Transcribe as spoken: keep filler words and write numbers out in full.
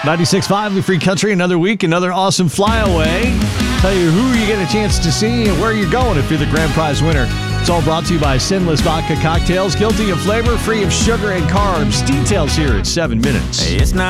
ninety-six point five Free Country, another week, another awesome flyaway. Tell you who you get a chance to see and where you're going if you're the grand prize winner. It's all brought to you by Sinless Vodka Cocktails, guilty of flavor, free of sugar and carbs. Details here at seven minutes. It's not